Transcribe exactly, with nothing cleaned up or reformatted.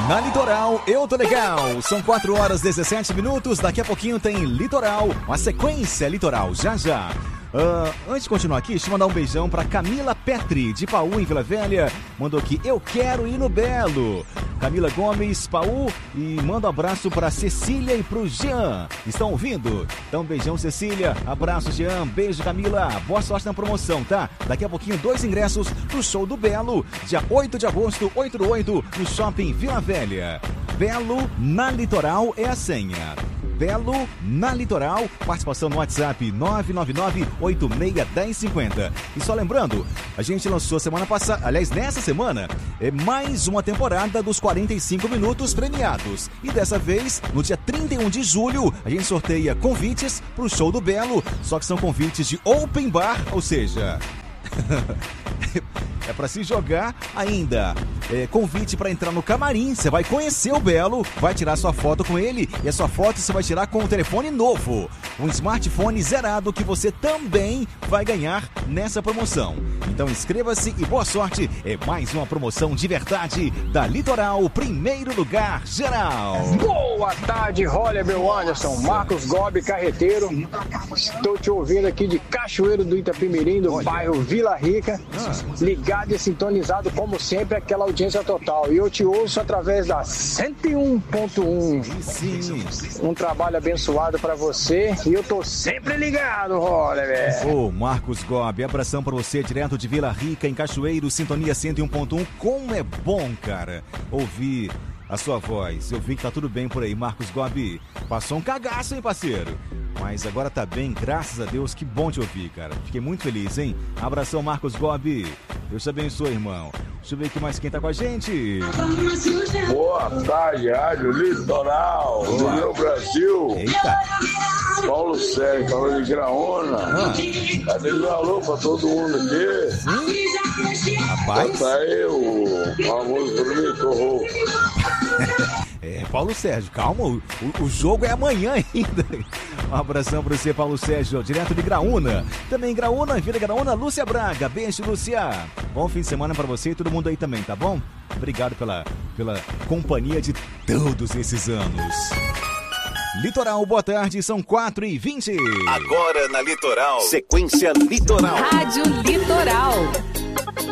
Na Litoral, eu tô legal. São quatro horas e dezessete minutos. Daqui a pouquinho tem Litoral, uma sequência Litoral, já já. Uh, antes de continuar aqui, deixa eu mandar um beijão pra Camila Petri, de Paú, em Vila Velha. Mandou aqui, eu quero ir no Belo. Camila Gomes, Paú. E manda um abraço pra Cecília e pro Jean. Estão ouvindo? Então, beijão, Cecília. Abraço, Jean. Beijo, Camila. Boa sorte na promoção, tá? Daqui a pouquinho, dois ingressos pro show do Belo. Dia oito de agosto, oito do oito, no Shopping Vila Velha. Belo na Litoral é a senha. Belo na Litoral, participação no WhatsApp nove nove nove, oito seis um zero cinco zero. E só lembrando, a gente lançou semana passada, aliás, nessa semana, é mais uma temporada dos quarenta e cinco minutos premiados. E dessa vez, no dia trinta e um de julho, a gente sorteia convites pro show do Belo, só que são convites de open bar, ou seja... é pra se jogar ainda. É, convite pra entrar no camarim. Você vai conhecer o Belo, vai tirar sua foto com ele. E a sua foto você vai tirar com um telefone novo, um smartphone zerado, que você também vai ganhar nessa promoção. Então inscreva-se e boa sorte. É mais uma promoção de verdade da Litoral, primeiro lugar geral. Boa tarde, Roller, meu Anderson. Marcos Gobi, carreteiro. Estou te ouvindo aqui de Cachoeiro do Itapemirim, do Olha. bairro Vila Rica. Ah. Ligado e sintonizado, como sempre, aquela audiência total. E eu te ouço através da cento e um ponto um. Sim. Um trabalho abençoado para você. E eu tô sempre ligado, Roller. Ô, oh, Marcos Gobi, abração para você, direto de Vila Rica, em Cachoeiro, sintonia cento e um ponto um. Como é bom, cara, ouvir a sua voz. Eu vi que tá tudo bem por aí, Marcos Gobi. Passou um cagaço, hein, parceiro? Mas agora tá bem, graças a Deus. Que bom te ouvir, cara. Fiquei muito feliz, hein? Abração, Marcos Gobi. Deus te abençoe, irmão. Deixa eu ver aqui mais quem tá com a gente. Boa tarde, Rádio Litoral, do meu Brasil. Eita. Paulo Sérgio, falando de Graúna. Ah. Cadê meu alô pra todo mundo aqui? Sim. Rapaz. Tá aí o famoso dormitor. É, Paulo Sérgio, calma, o, o jogo é amanhã ainda. Um abração pra você, Paulo Sérgio, direto de Graúna. Também Graúna, Vila Graúna, Lúcia Braga. Beijo, Lúcia. Bom fim de semana pra você e todo mundo aí também, tá bom? Obrigado pela, pela companhia de todos esses anos. Litoral, boa tarde, são quatro e vinte. Agora na Litoral, sequência Litoral. Rádio Litoral.